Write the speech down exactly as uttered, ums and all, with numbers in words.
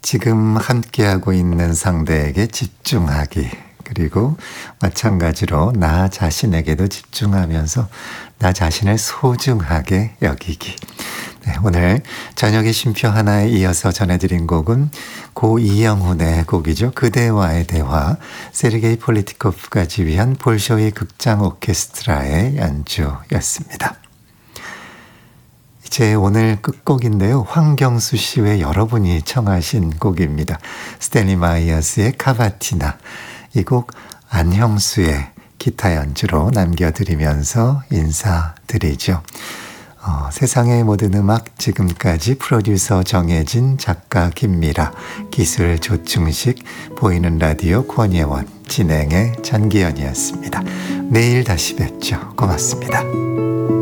지금 함께하고 있는 상대에게 집중하기. 그리고 마찬가지로 나 자신에게도 집중하면서 나 자신을 소중하게 여기기. 네, 오늘 저녁의 쉼표 하나에 이어서 전해드린 곡은 고 이영훈의 곡이죠. 그대와의 대화, 세르게이 폴리티코프가 지휘한 볼쇼이 극장 오케스트라의 연주였습니다. 이제 오늘 끝곡인데요. 황경수 씨 외 여러분이 청하신 곡입니다. 스탠리 마이어스의 카바티나. 이 곡 안형수의 기타 연주로 남겨드리면서 인사드리죠. 어, 세상의 모든 음악 지금까지 프로듀서 정혜진, 작가 김미라, 기술 조충식, 보이는 라디오 권예원, 진행의 전기현이었습니다. 내일 다시 뵙죠. 고맙습니다.